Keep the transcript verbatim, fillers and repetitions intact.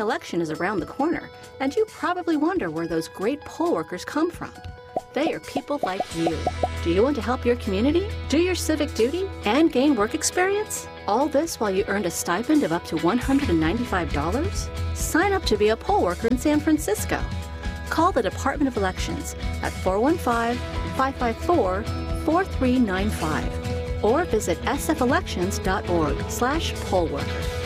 election is around the corner, and you probably wonder where those great poll workers come from. They are people like you. Do you want to help your community, do your civic duty, and gain work experience? All this while you earned a stipend of up to one hundred ninety-five dollars? Sign up to be a poll worker in San Francisco. Call the Department of Elections at four one five, five five four, four three nine five or visit s f elections dot org slash poll worker.